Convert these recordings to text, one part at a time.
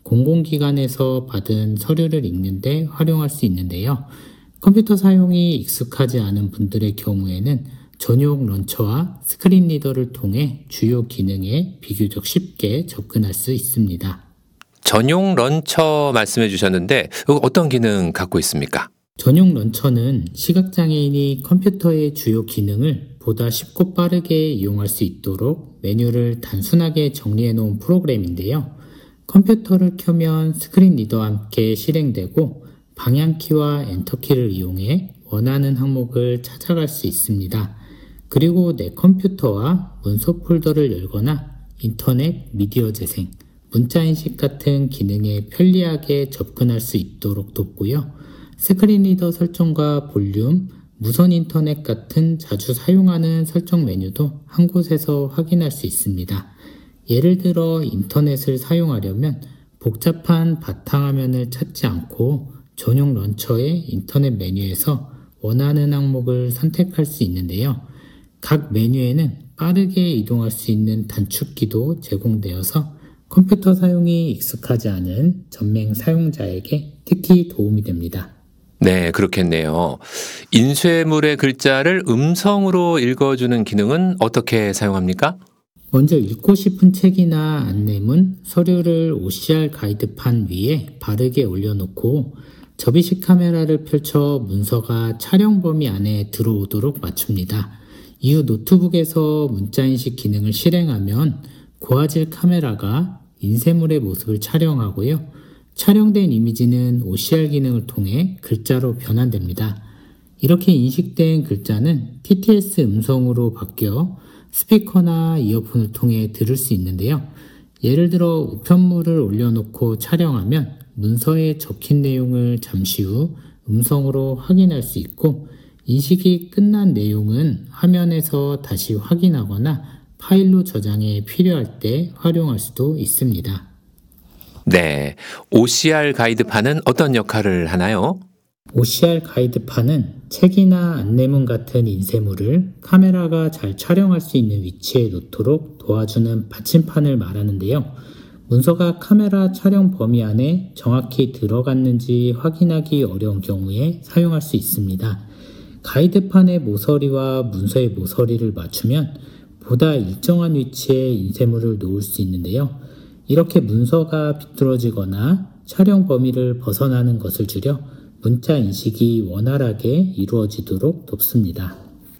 공공기관에서 받은 서류를 읽는데 활용할 수 있는데요. 컴퓨터 사용이 익숙하지 않은 분들의 경우에는 전용 런처와 스크린 리더를 통해 주요 기능에 비교적 쉽게 접근할 수 있습니다. 전용 런처 말씀해 주셨는데 어떤 기능 갖고 있습니까? 전용 런처는 시각장애인이 컴퓨터의 주요 기능을 보다 쉽고 빠르게 이용할 수 있도록 메뉴를 단순하게 정리해 놓은 프로그램인데요. 컴퓨터를 켜면 스크린 리더와 함께 실행되고 방향키와 엔터키를 이용해 원하는 항목을 찾아갈 수 있습니다. 그리고 내 컴퓨터와 문서 폴더를 열거나 인터넷, 미디어 재생, 문자 인식 같은 기능에 편리하게 접근할 수 있도록 돕고요. 스크린 리더 설정과 볼륨, 무선 인터넷 같은 자주 사용하는 설정 메뉴도 한 곳에서 확인할 수 있습니다. 예를 들어 인터넷을 사용하려면 복잡한 바탕화면을 찾지 않고 전용 런처의 인터넷 메뉴에서 원하는 항목을 선택할 수 있는데요. 각 메뉴에는 빠르게 이동할 수 있는 단축키도 제공되어서 컴퓨터 사용이 익숙하지 않은 전맹 사용자에게 특히 도움이 됩니다. 네, 그렇겠네요. 인쇄물의 글자를 음성으로 읽어주는 기능은 어떻게 사용합니까? 먼저 읽고 싶은 책이나 안내문, 서류를 OCR 가이드판 위에 바르게 올려놓고 접이식 카메라를 펼쳐 문서가 촬영 범위 안에 들어오도록 맞춥니다. 이후 노트북에서 문자인식 기능을 실행하면 고화질 카메라가 인쇄물의 모습을 촬영하고요. 촬영된 이미지는 OCR 기능을 통해 글자로 변환됩니다. 이렇게 인식된 글자는 TTS 음성으로 바뀌어 스피커나 이어폰을 통해 들을 수 있는데요. 예를 들어 우편물을 올려놓고 촬영하면 문서에 적힌 내용을 잠시 후 음성으로 확인할 수 있고 인식이 끝난 내용은 화면에서 다시 확인하거나 파일로 저장해 필요할 때 활용할 수도 있습니다. 네, OCR 가이드판은 어떤 역할을 하나요? OCR 가이드판은 책이나 안내문 같은 인쇄물을 카메라가 잘 촬영할 수 있는 위치에 놓도록 도와주는 받침판을 말하는데요. 문서가 카메라 촬영 범위 안에 정확히 들어갔는지 확인하기 어려운 경우에 사용할 수 있습니다. 가이드판의 모서리와 문서의 모서리를 맞추면 보다 일정한 위치에 인쇄물을 놓을 수 있는데요. 이렇게 문서가 비뚤어지거나 촬영 범위를 벗어나는 것을 줄여 문자 인식이 원활하게 이루어지도록 돕습니다.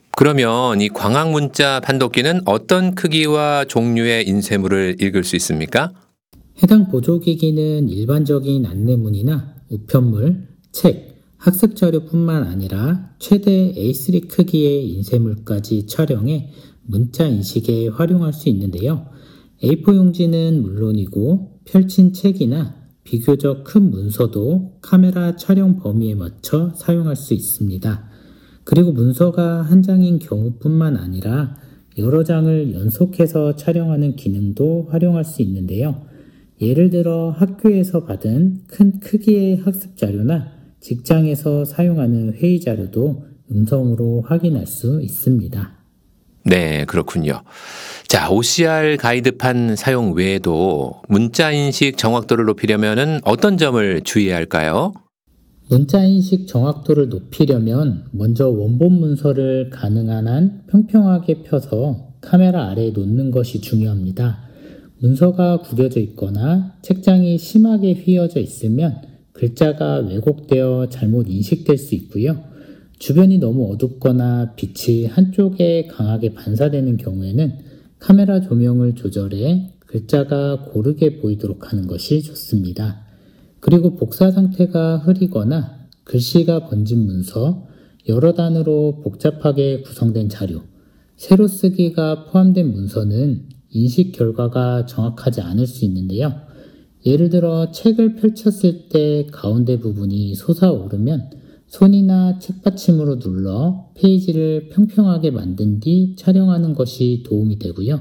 그러면 이 광학 문자 판독기는 어떤 크기와 종류의 인쇄물을 읽을 수 있습니까? 해당 보조기기는 일반적인 안내문이나 우편물, 책, 학습 자료뿐만 아니라 최대 A3 크기의 인쇄물까지 촬영해 문자 인식에 활용할 수 있는데요. A4 용지는 물론이고 펼친 책이나 비교적 큰 문서도 카메라 촬영 범위에 맞춰 사용할 수 있습니다. 그리고 문서가 한 장인 경우뿐만 아니라 여러 장을 연속해서 촬영하는 기능도 활용할 수 있는데요. 예를 들어 학교에서 받은 큰 크기의 학습 자료나 직장에서 사용하는 회의 자료도 음성으로 확인할 수 있습니다. 네, 그렇군요. 자, OCR 가이드판 사용 외에도 문자 인식 정확도를 높이려면 어떤 점을 주의해야 할까요? 문자 인식 정확도를 높이려면 먼저 원본 문서를 가능한 한 평평하게 펴서 카메라 아래에 놓는 것이 중요합니다. 문서가 구겨져 있거나 책장이 심하게 휘어져 있으면 글자가 왜곡되어 잘못 인식될 수 있고요. 주변이 너무 어둡거나 빛이 한쪽에 강하게 반사되는 경우에는 카메라 조명을 조절해 글자가 고르게 보이도록 하는 것이 좋습니다. 그리고 복사 상태가 흐리거나 글씨가 번진 문서, 여러 단으로 복잡하게 구성된 자료, 세로 쓰기가 포함된 문서는 인식 결과가 정확하지 않을 수 있는데요. 예를 들어 책을 펼쳤을 때 가운데 부분이 솟아오르면 손이나 책받침으로 눌러 페이지를 평평하게 만든 뒤 촬영하는 것이 도움이 되고요.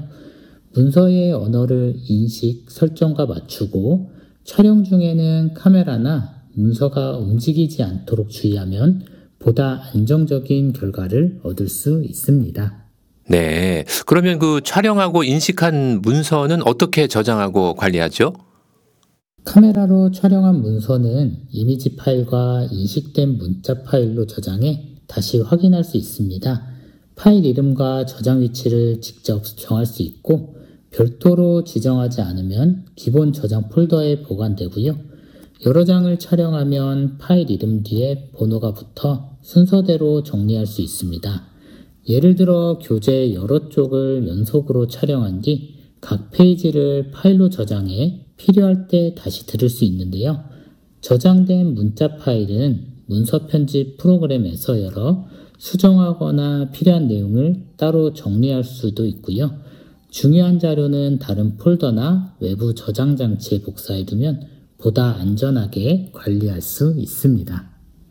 문서의 언어를 인식, 설정과 맞추고 촬영 중에는 카메라나 문서가 움직이지 않도록 주의하면 보다 안정적인 결과를 얻을 수 있습니다. 네, 그러면 그 촬영하고 인식한 문서는 어떻게 저장하고 관리하죠? 카메라로 촬영한 문서는 이미지 파일과 인식된 문자 파일로 저장해 다시 확인할 수 있습니다. 파일 이름과 저장 위치를 직접 정할 수 있고 별도로 지정하지 않으면 기본 저장 폴더에 보관되고요. 여러 장을 촬영하면 파일 이름 뒤에 번호가 붙어 순서대로 정리할 수 있습니다. 예를 들어 교재 여러 쪽을 연속으로 촬영한 뒤 각 페이지를 파일로 저장해 필요할 때 다시 들을 수 있는데요. 저장된 문자 파일은 문서 편집 프로그램에서 열어 수정하거나 필요한 내용을 따로 정리할 수도 있고요. 중요한 자료는 다른 폴더나 외부 저장 장치에 복사해두면 보다 안전하게 관리할 수 있습니다.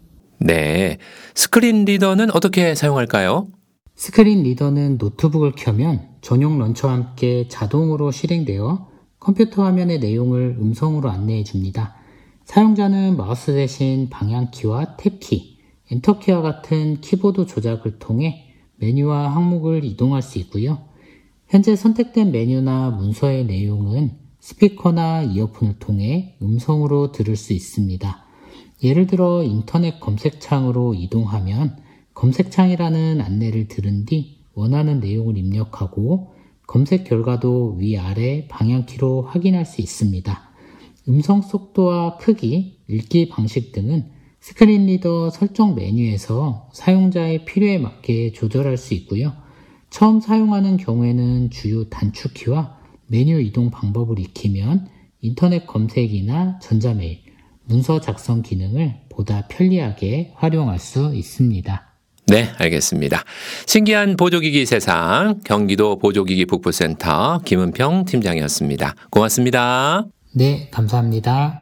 네, 스크린 리더는 어떻게 사용할까요? 스크린 리더는 노트북을 켜면 전용 런처와 함께 자동으로 실행되어 컴퓨터 화면의 내용을 음성으로 안내해 줍니다. 사용자는 마우스 대신 방향키와 탭키, 엔터키와 같은 키보드 조작을 통해 메뉴와 항목을 이동할 수 있고요. 현재 선택된 메뉴나 문서의 내용은 스피커나 이어폰을 통해 음성으로 들을 수 있습니다. 예를 들어 인터넷 검색창으로 이동하면 검색창이라는 안내를 들은 뒤 원하는 내용을 입력하고 검색 결과도 위아래 방향키로 확인할 수 있습니다. 음성 속도와 크기, 읽기 방식 등은 스크린 리더 설정 메뉴에서 사용자의 필요에 맞게 조절할 수 있고요. 처음 사용하는 경우에는 주요 단축키와 메뉴 이동 방법을 익히면 인터넷 검색이나 전자메일, 문서 작성 기능을 보다 편리하게 활용할 수 있습니다. 네, 알겠습니다. 신기한 보조기기 세상 경기도 보조기기 북부센터 김은평 팀장이었습니다. 고맙습니다. 네, 감사합니다.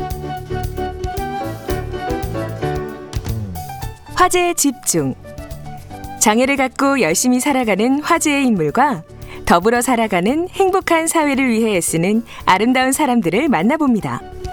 화제에 집중. 장애를 갖고 열심히 살아가는 화제의 인물과 더불어 살아가는 행복한 사회를 위해 애쓰는 아름다운 사람들을 만나봅니다.